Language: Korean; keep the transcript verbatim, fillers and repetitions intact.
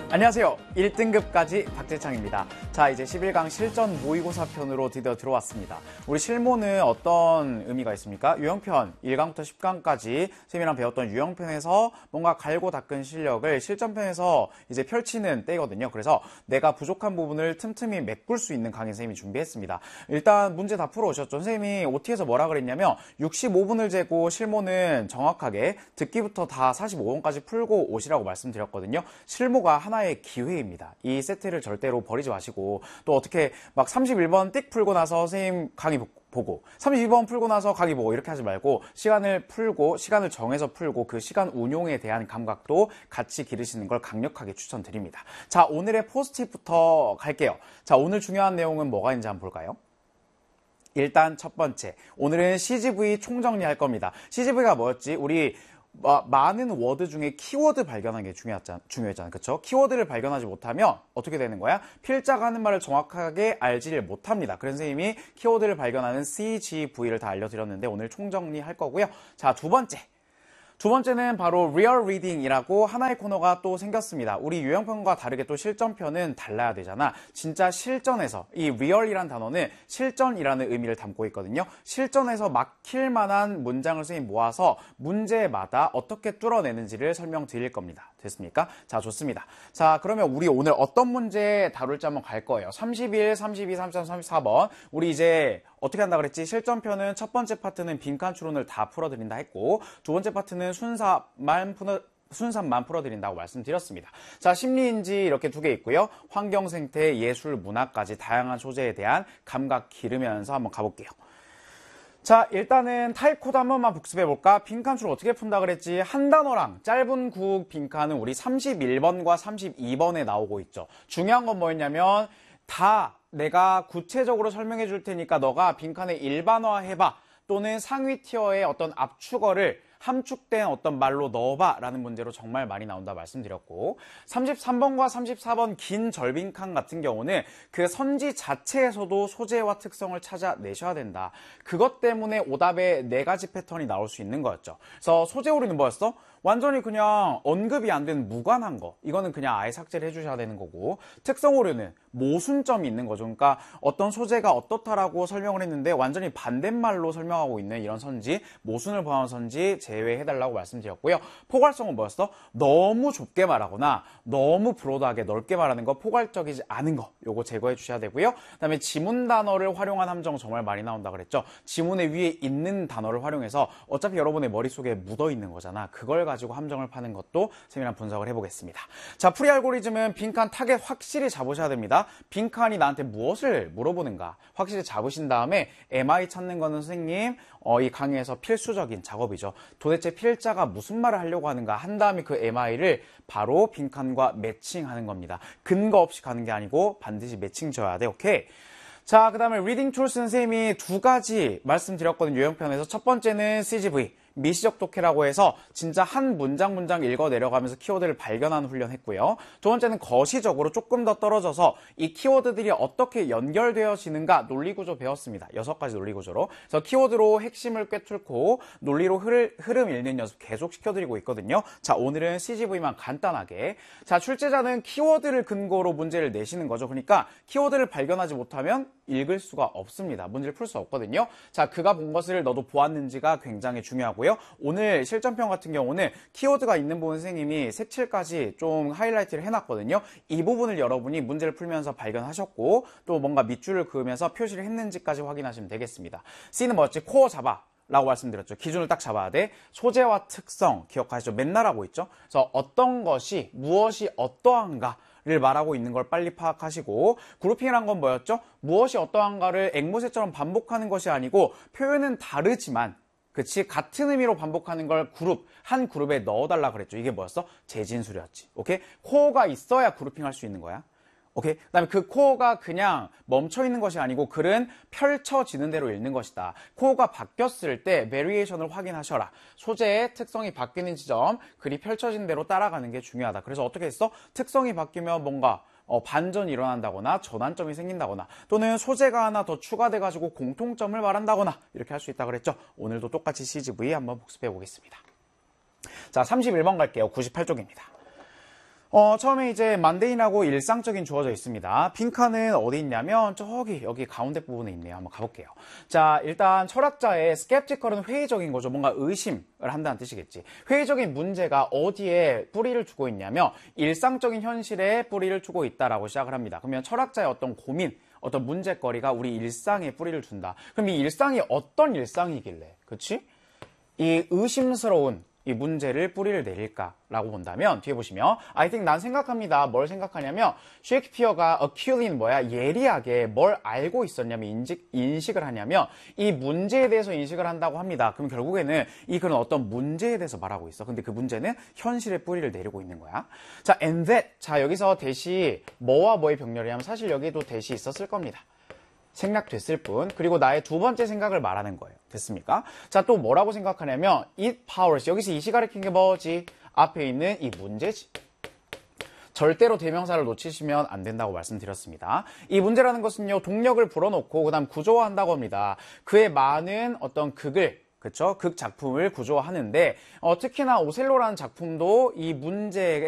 안녕하세요. 일 등급까지 박재창입니다. 자, 이제 십일 강 실전 모의고사 편으로 드디어 들어왔습니다. 우리 실모는 어떤 의미가 있습니까? 유형편 일 강부터 십 강까지 쌤이랑 배웠던 유형편에서 뭔가 갈고 닦은 실력을 실전편에서 이제 펼치는 때거든요. 그래서 내가 부족한 부분을 틈틈이 메꿀 수 있는 강의 쌤이 준비했습니다. 일단 문제 다 풀어오셨죠? 선생님이 오티에서 뭐라 그랬냐면 육십오 분을 재고 실모는 정확하게 듣기부터 다 사십오 번까지 풀고 오시라고 말씀드렸거든요. 실모가 하나의 기회입니다. 이 세트를 절대로 버리지 마시고, 또 어떻게 막 삼십일 번 띡 풀고 나서 선생님 강의 보고 삼십이 번 풀고 나서 강의 보고 이렇게 하지 말고 시간을 풀고 시간을 정해서 풀고 그 시간 운용에 대한 감각도 같이 기르시는 걸 강력하게 추천드립니다. 자, 오늘의 포스트잇부터 갈게요. 자, 오늘 중요한 내용은 뭐가 있는지 한번 볼까요? 일단 첫 번째, 오늘은 씨지브이 총정리할 겁니다. 씨지브이가 뭐였지? 우리 마, 많은 워드 중에 키워드 발견하는 게 중요했잖아, 중요했잖아요. 그쵸? 키워드를 발견하지 못하면 어떻게 되는 거야? 필자가 하는 말을 정확하게 알지를 못합니다. 그래서 선생님이 키워드를 발견하는 씨지브이를 다 알려드렸는데 오늘 총정리할 거고요. 자, 두 번째. 두 번째는 바로 Real Reading이라고 하나의 코너가 또 생겼습니다. 우리 유형편과 다르게 또 실전편은 달라야 되잖아. 진짜 실전에서 이 Real이란 단어는 실전이라는 의미를 담고 있거든요. 실전에서 막힐 만한 문장을 선생님 모아서 문제마다 어떻게 뚫어내는지를 설명드릴 겁니다. 됐습니까? 자, 좋습니다. 자, 그러면 우리 오늘 어떤 문제 다룰지 한번 갈 거예요. 삼십일, 삼십이, 삼십삼, 삼십사 번. 우리 이제 어떻게 한다 그랬지? 실전편은 첫 번째 파트는 빈칸 추론을 다 풀어드린다 했고, 두 번째 파트는 순사만 풀어 순산만 풀어드린다고 말씀드렸습니다. 자, 심리인지 이렇게 두 개 있고요. 환경, 생태, 예술, 문화까지 다양한 소재에 대한 감각 기르면서 한번 가볼게요. 자, 일단은 타입 코드 한 번만 복습해볼까? 빈칸 추론 어떻게 푼다 그랬지? 한 단어랑 짧은 구국 빈칸은 우리 삼십일 번과 삼십이 번에 나오고 있죠. 중요한 건 뭐였냐면 다 내가 구체적으로 설명해 줄 테니까 너가 빈칸에 일반화 해봐, 또는 상위 티어의 어떤 압축어를 함축된 어떤 말로 넣어봐 라는 문제로 정말 많이 나온다 말씀드렸고, 삼십삼 번과 삼십사 번 긴 절빈칸 같은 경우는 그 선지 자체에서도 소재와 특성을 찾아내셔야 된다. 그것 때문에 오답에 네 가지 패턴이 나올 수 있는 거였죠. 그래서 소재 오류는 뭐였어? 완전히 그냥 언급이 안 된 무관한 거, 이거는 그냥 아예 삭제를 해주셔야 되는 거고, 특성 오류는 모순점이 있는 거죠. 그러니까 어떤 소재가 어떻다라고 설명을 했는데 완전히 반대말로 설명하고 있는 이런 선지, 모순을 포함한 선지 제외해달라고 말씀드렸고요. 포괄성은 뭐였어? 너무 좁게 말하거나 너무 브로드하게 넓게 말하는 거, 포괄적이지 않은 거, 요거 제거해 주셔야 되고요. 그 다음에 지문 단어를 활용한 함정 정말 많이 나온다 그랬죠. 지문의 위에 있는 단어를 활용해서 어차피 여러분의 머릿속에 묻어 있는 거잖아. 그걸 가지고 함정을 파는 것도 쌤이랑 분석을 해보겠습니다. 자, 프리 알고리즘은 빈칸 타겟 확실히 잡으셔야 됩니다. 빈칸이 나한테 무엇을 물어보는가 확실히 잡으신 다음에 엠아이 찾는 거는 선생님 어, 이 강의에서 필수적인 작업이죠. 도대체 필자가 무슨 말을 하려고 하는가 한 다음에 그 엠아이를 바로 빈칸과 매칭하는 겁니다. 근거 없이 가는 게 아니고 반드시 매칭 져야 돼. 오케이? 자, 그 다음에 리딩 툴스 선생님이 두 가지 말씀드렸거든요. 유형편에서. 첫 번째는 씨지브이. 미시적 독해라고 해서 진짜 한 문장 문장 읽어 내려가면서 키워드를 발견하는 훈련 했고요. 두 번째는 거시적으로 조금 더 떨어져서 이 키워드들이 어떻게 연결되어지는가 논리구조 배웠습니다. 여섯 가지 논리구조로. 그래서 키워드로 핵심을 꿰뚫고 논리로 흐를, 흐름 읽는 연습 계속 시켜드리고 있거든요. 자, 오늘은 씨지브이만 간단하게. 자, 출제자는 키워드를 근거로 문제를 내시는 거죠. 그러니까 키워드를 발견하지 못하면 읽을 수가 없습니다. 문제를 풀 수 없거든요. 자, 그가 본 것을 너도 보았는지가 굉장히 중요하고요. 오늘 실전편 같은 경우는 키워드가 있는 부분 선생님이 색칠까지 좀 하이라이트를 해놨거든요. 이 부분을 여러분이 문제를 풀면서 발견하셨고, 또 뭔가 밑줄을 그으면서 표시를 했는지까지 확인하시면 되겠습니다. C는 뭐였지? 코어 잡아 라고 말씀드렸죠. 기준을 딱 잡아야 돼. 소재와 특성 기억하시죠? 맨날 하고 있죠. 그래서 어떤 것이 무엇이 어떠한가 를 말하고 있는 걸 빨리 파악하시고, 그룹핑이란 건 뭐였죠? 무엇이 어떠한가를 앵무새처럼 반복하는 것이 아니고 표현은 다르지만 그치? 같은 의미로 반복하는 걸 그룹, 한 그룹에 넣어달라 그랬죠. 이게 뭐였어? 재진술이었지. 오케이? 코어가 있어야 그룹핑 할 수 있는 거야. 오케이? 그 다음에 그 코어가 그냥 멈춰있는 것이 아니고 글은 펼쳐지는 대로 읽는 것이다. 코어가 바뀌었을 때 베리에이션을 확인하셔라. 소재의 특성이 바뀌는 지점, 글이 펼쳐진 대로 따라가는 게 중요하다. 그래서 어떻게 했어? 특성이 바뀌면 뭔가 어, 반전이 일어난다거나 전환점이 생긴다거나, 또는 소재가 하나 더 추가돼가지고 공통점을 말한다거나 이렇게 할 수 있다 그랬죠. 오늘도 똑같이 씨지브이 한번 복습해 보겠습니다. 자, 삼십일 번 갈게요. 구십팔 쪽입니다. 어, 처음에 이제 만데인하고 일상적인 주어져 있습니다. 빈칸은 어디 있냐면 저기 여기 가운데 부분에 있네요. 한번 가볼게요. 자, 일단 철학자의 skeptical은 회의적인 거죠. 뭔가 의심을 한다는 뜻이겠지. 회의적인 문제가 어디에 뿌리를 두고 있냐면 일상적인 현실에 뿌리를 두고 있다라고 시작을 합니다. 그러면 철학자의 어떤 고민, 어떤 문제거리가 우리 일상에 뿌리를 둔다. 그럼 이 일상이 어떤 일상이길래, 그치? 이 의심스러운 이 문제를 뿌리를 내릴까라고 본다면 뒤에 보시면 I think 난 생각합니다. 뭘 생각하냐면 셰익스피어가 acutely는 뭐야? 예리하게 뭘 알고 있었냐면 인식, 인식을 하냐면 이 문제에 대해서 인식을 한다고 합니다. 그럼 결국에는 이 글은 어떤 문제에 대해서 말하고 있어. 근데 그 문제는 현실의 뿌리를 내리고 있는 거야. 자, and that. 자, 여기서 대시 뭐와 뭐의 병렬이냐면 사실 여기도 대시 있었을 겁니다. 생략됐을 뿐. 그리고 나의 두 번째 생각을 말하는 거예요. 됐습니까? 자, 또 뭐라고 생각하냐면 it powers. 여기서 이시 가리킨 게 뭐지? 앞에 있는 이 문제지. 절대로 대명사를 놓치시면 안 된다고 말씀드렸습니다. 이 문제라는 것은요, 동력을 불어넣고 그 다음 구조화한다고 합니다. 그의 많은 어떤 극을, 그쵸? 극 작품을 구조화하는데 어, 특히나 오셀로라는 작품도 이 문제에